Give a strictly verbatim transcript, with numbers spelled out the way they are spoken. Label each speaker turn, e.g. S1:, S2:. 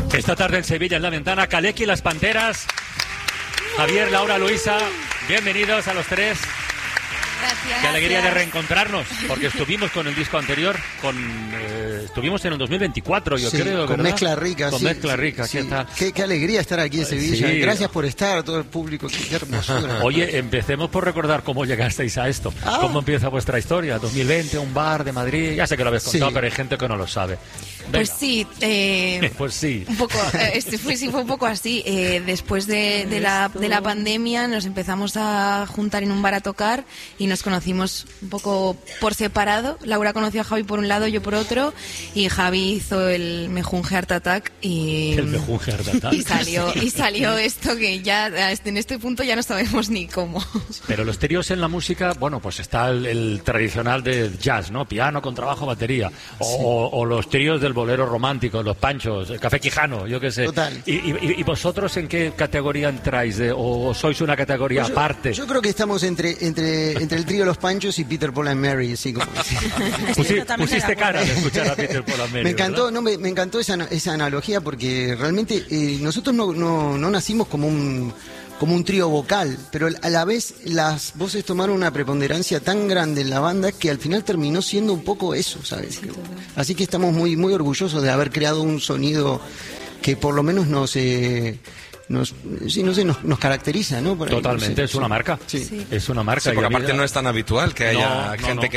S1: Esta tarde en Sevilla, en La Ventana, Kaleki y las Panteras. Javier, Laura, Luisa, bienvenidos a los tres.
S2: Gracias.
S1: Qué alegría de reencontrarnos, porque estuvimos con el disco anterior, con eh, estuvimos en el dos mil veinticuatro, yo
S3: sí,
S1: creo,
S3: con
S1: ¿verdad?
S3: Mezcla Rica.
S1: Con
S3: sí,
S1: Mezcla Rica,
S3: sí,
S1: ¿qué tal?
S3: Qué, qué alegría estar aquí en Sevilla.
S1: Sí.
S3: Gracias por estar, a todo el público. Qué, qué hermosura.
S1: Oye, empecemos por recordar cómo llegasteis a esto.
S3: Ah.
S1: ¿Cómo empieza vuestra historia? dos mil veinte, un bar de Madrid. Ya sé que lo habéis contado,
S3: Sí.
S1: pero hay gente que no lo sabe. Venga.
S2: Pues sí, eh,
S1: Pues sí.
S2: un poco, eh, este fue, sí, fue un poco así. Eh, después de, de, la, de la pandemia nos empezamos a juntar en un bar a tocar y nos conocimos un poco por separado. Laura conoció a Javi por un lado, yo por otro, y Javi hizo el Mejunje Art Attack y,
S1: El Mejunje Art Attack.
S2: y salió y salió esto que ya en este punto ya no sabemos ni cómo.
S1: Pero los tríos en la música, bueno, pues está el, el tradicional de jazz, ¿no? Piano, contrabajo, batería. O,
S3: Sí.
S1: o, o los tríos del bolero romántico, los panchos, el café quijano, yo qué sé.
S3: Total.
S1: ¿Y, y, y vosotros en qué categoría entráis? De, ¿O sois una categoría
S3: Yo-
S1: aparte?
S3: Yo creo que estamos entre entre entre el trío Los Panchos y Peter, Paul and Mary, así como.
S1: Pusi- pusiste cara de escuchar a Peter Paul and Mary,
S3: Me encantó,
S1: ¿verdad?
S3: no, me, me encantó esa, esa analogía porque realmente eh, nosotros no, no, no nacimos como un como un trío vocal, pero a la vez las voces tomaron una preponderancia tan grande en la banda que al final terminó siendo un poco eso, ¿sabes? Así que estamos muy muy orgullosos de haber creado un sonido que por lo menos nos eh, nos sí, no sé, nos, nos caracteriza, ¿no? Por ahí,
S1: Totalmente,
S3: no sé,
S1: es una
S3: sí.
S1: marca.
S3: Sí.
S1: Sí. Es una marca.
S4: Sí, porque
S1: y a mí
S4: aparte
S1: da-
S4: no es tan habitual que haya
S1: No, no,
S4: gente
S1: no.
S4: que